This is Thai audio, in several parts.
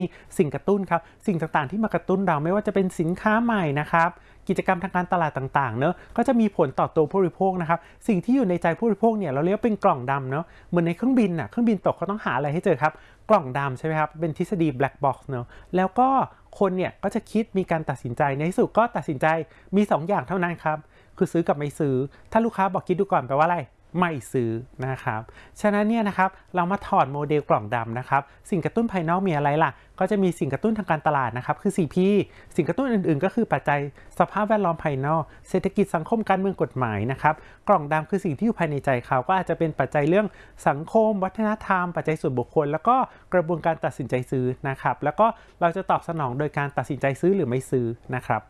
สิ่งกระตุ้นครับสิ่งต่างๆที่มากระตุ้นเราไม่ว่าจะเป็นสินค้าใหม่นะครับกิจกรรมทางการตลาดต่างๆเนอะก็จะมีผลต่อตัวผู้บริโภคนะครับสิ่งที่อยู่ในใจผู้บริโภคเนี่ยเราเรียกว่าเป็นกล่องดำเนอะเหมือนในเครื่องบินน่ะเครื่องบินตกเขาต้องหาอะไรให้เจอครับกล่องดำใช่ไหมครับเป็นทฤษฎี black box เนอะแล้วก็คนเนี่ยก็จะคิดมีการตัดสินใจในที่สุดก็ตัดสินใจมี2 อย่างเท่านั้นครับคือซื้อกับไม่ซื้อถ้าลูกค้าบอกคิดดูก่อนแปลว่าอะไรไม่ซื้อนะครับฉะนั้นเนี่ยนะครับเรามาถอดโมเดลกล่องดำนะครับสิ่งกระตุ้นภายนอกมีอะไรล่ะก็จะมีสิ่งกระตุ้นทางการตลาดนะครับคือ 4P สิ่งกระตุ้นอื่นๆก็คือปัจจัยสภาพแวดล้อมภายนอกเศรษฐกิจสังคมการเมืองกฎหมายนะครับกล่องดำคือสิ่งที่อยู่ภายในใจเขาก็อาจจะเป็นปัจจัยเรื่องสังคมวัฒนธรรมปัจจัยส่วนบุคคลแล้วก็กระบวนการตัดสินใจซื้อนะครับแล้วก็เราจะตอบสนองโดยการตัดสินใจซื้อหรือไม่ซื้อนะครับ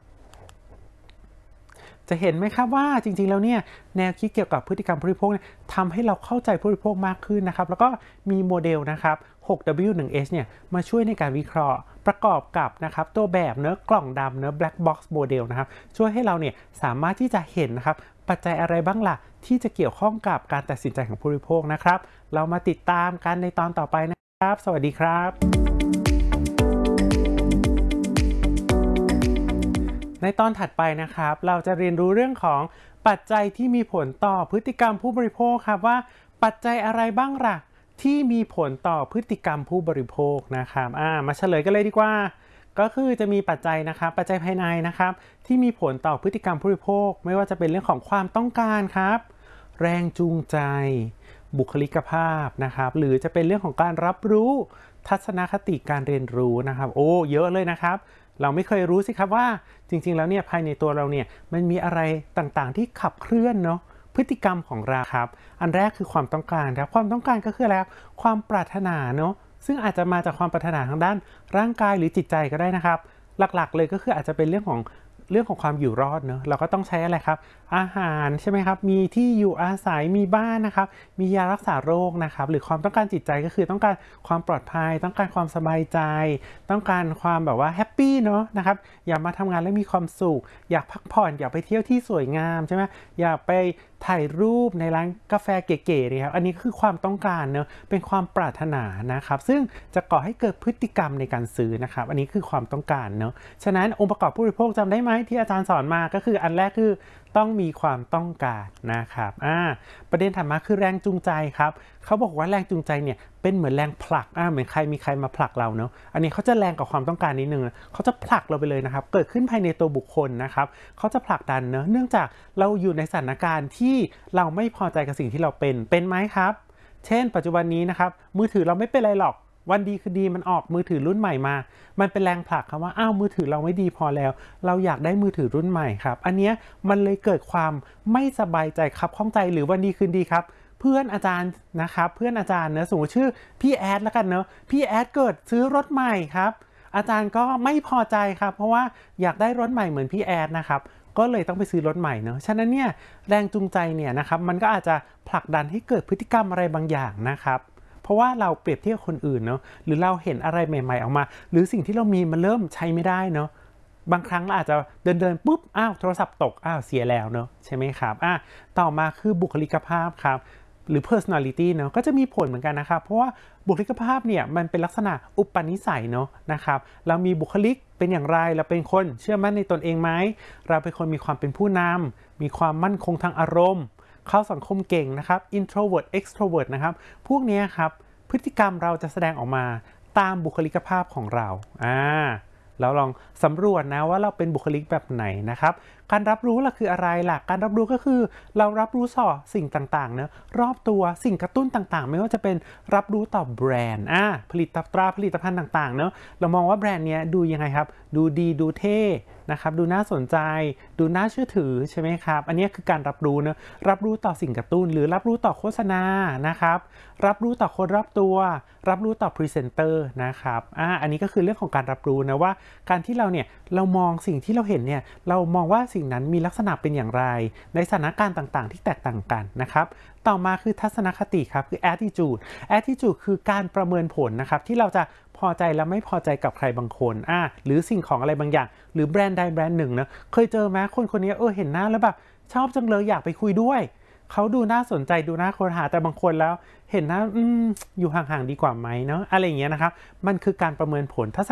จะเห็นไหมครับว่าจริงๆแล้วเนี่ยแนวคิดเกี่ยวกับพฤติกรรมผู้บริโภคเนี่ยทำให้เราเข้าใจผู้บริโภคมากขึ้นนะครับแล้วก็มีโมเดลนะครับ 6W1H เนี่ยมาช่วยในการวิเคราะห์ประกอบกับนะครับตัวแบบเนื้อกล่องดำเนื้อ black box model นะครับช่วยให้เราเนี่ยสามารถที่จะเห็นนะครับปัจจัยอะไรบ้างล่ะที่จะเกี่ยวข้องกับการตัดสินใจของผู้บริโภคนะครับเรามาติดตามกันในตอนต่อไปนะครับสวัสดีครับในตอนถัดไปนะครับเราจะเรียนรู้เรื่องของปัจจัยที่มีผลต่อพฤติกรรมผู้บริโภคครับว่าปัจจัยอะไรบ้างล่ะที่มีผลต่อพฤติกรรมผู้บริโภคนะครับมาเฉลยกันเลยดีกว่าก็คือจะมีปัจจัยนะครับปัจจัยภายในนะครับที่มีผลต่อพฤติกรรมผู้บริโภคไม่ว่าจะเป็นเรื่องของความต้องการครับแรงจูงใจบุคลิกภาพนะครับหรือจะเป็นเรื่องของการรับรู้ทัศนคติการเรียนรู้นะครับโอ้เยอะเลยนะครับเราไม่เคยรู้สิครับว่าจริงๆแล้วเนี่ยภายในตัวเราเนี่ยมันมีอะไรต่างๆที่ขับเคลื่อนเนาะพฤติกรรมของเราครับอันแรกคือความต้องการครับความต้องการก็คืออะไรความปรารถนาเนาะซึ่งอาจจะมาจากความปรารถนาทางด้านร่างกายหรือจิตใจก็ได้นะครับหลักๆเลยก็คืออาจจะเป็นเรื่องของความอยู่รอดเนาะเราก็ต้องใช้อะไรครับอาหารใช่ไหมครับมีที่อยู่อาศัยมีบ้านนะครับมียารักษาโรคนะครับหรือความต้องการจิตใจก็คือต้องการความปลอดภัยต้องการความสบายใจต้องการความแบบว่าแฮปปี้เนาะนะครับอยากมาทำงานแล้วมีความสุขอยากพักผ่อนอยากไปเที่ยวที่สวยงามใช่ไหมอยากไปถ่ายรูปในร้านกาแฟเก๋ๆนี่ครับอันนี้คือความต้องการเนาะเป็นความปรารถนานะครับซึ่งจะก่อให้เกิดพฤติกรรมในการซื้อนะครับอันนี้คือความต้องการเนาะฉะนั้นองค์ประกอบผู้บริโภคจำได้ไหมที่อาจารย์สอนมาก็คืออันแรกคือต้องมีความต้องการนะครับประเด็นถัดมาคือแรงจูงใจครับเขาบอกว่าแรงจูงใจเนี่ยเป็นเหมือนแรงผลักเหมือนมีใครมาผลักเราเนาะอันนี้เขาจะแรงกับความต้องการนิดนึงเขาจะผลักเราไปเลยนะครับเกิดขึ้นภายในตัวบุคคลนะครับเขาจะผลักดันเนาะเนื่องจากเราอยู่ในสถานการณ์ที่เราไม่พอใจกับสิ่งที่เราเป็นไหมครับเช่นปัจจุบันนี้นะครับมือถือเราไม่เป็นไรหรอกวันดีคือดีมันออกมือถือรุ่นใหม่มามันเป็นแรงผลักครับว่ามือถือเราไม่ดีพอแล้วเราอยากได้มือถือรุ่นใหม่ครับอันเนี้ยมันเลยเกิดความไม่สบายใจครับข้องใจหรือวันดีคืนดีครับเพื่อนอาจารย์นะครับเพื่อนอาจารย์เนอะสมมติชื่อพี่แอดแล้วกันเนอะพี่แอดเกิดซื้อรถใหม่ครับอาจารย์ก็ไม่พอใจครับเพราะว่าอยากได้รถใหม่เหมือนพี่แอดนะครับก็เลยต้องไปซื้อรถใหม่เนอะฉะนั้นเนี่ยแรงจูงใจเนี่ยนะครับมันก็อาจจะผลักดันให้เกิดพฤติกรรมอะไรบางอย่างนะครับเพราะว่าเราเปรียบเทียบคนอื่นเนาะหรือเราเห็นอะไรใหม่ๆออกมาหรือสิ่งที่เรามีมันเริ่มใช้ไม่ได้เนาะบางครั้งเราอาจจะเดินปุ๊บโทรศัพท์ตกเสียแล้วเนาะใช่ไหมครับต่อมาคือบุคลิกภาพครับหรือ personality เนาะก็จะมีผลเหมือนกันนะครับเพราะว่าบุคลิกภาพเนี่ยมันเป็นลักษณะอุปนิสัยเนาะนะครับเรามีบุคลิกเป็นอย่างไรเราเป็นคนเชื่อมั่นในตนเองไหมเราเป็นคนมีความเป็นผู้นำมีความมั่นคงทางอารมณ์เข้าสังคมเก่งนะครับ introvert extrovert นะครับพวกนี้ครับพฤติกรรมเราจะแสดงออกมาตามบุคลิกภาพของเราแล้วลองสำรวจนะว่าเราเป็นบุคลิกแบบไหนนะครับการรับรู้ล่ะคืออะไรล่ะการรับรู้ก็คือเรารับรู้ต่อสิ่งต่างๆเนะรอบตัวสิ่งกระตุ้นต่างๆไม่ว่าจะเป็นรับรู้ต่อแบรนด์ผลิตภัณฑ์ต่างๆเนะเรามองว่าแบรนด์นี้ดูยังไงครับดูดีดูเท่นะครับดูน่าสนใจดูน่าเชื่อถือใช่ไหมครับอันนี้คือการรับรู้นะรับรู้ต่อสิ่งกระตุ้นหรือรับรู้ต่อโฆษณานะครับรับรู้ต่อคนรอบตัวรับรู้ต่อพรีเซนเตอร์นะครับอันนี้ก็คือเรื่องของการรับรู้นะว่าการที่เรามองสิ่งที่เราเห็นเนี่ยเรามองว่าสิ่งนั้นมีลักษณะเป็นอย่างไรในสถานการณ์ต่างๆที่แตกต่างกันนะครับต่อมาคือทัศนคติครับคือ attitude คือการประเมินผลนะครับที่เราจะพอใจและไม่พอใจกับใครบางคนหรือสิ่งของอะไรบางอย่างหรือแบรนด์ใดแบรนด์หนึ่งนะเคยเจอไหมคนนี้เห็นหน้าแล้วแบบชอบจังเลยอยากไปคุยด้วยเขาดูน่าสนใจดูน่าค้นหาแต่บางคนแล้วเห็นนะอยู่ห่างๆดีกว่าไหมเนาะอะไรอย่างเงี้ยนะครับมันคือการประเมินผลทัศ